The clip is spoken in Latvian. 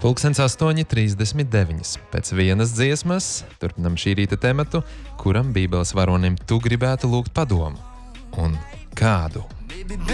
Pulkstens 8:39. Pēc vienas dziesmas turpinam šī rīta tematu, kuram Bībeles varonim tu gribētu lūgt padomu. Un kādu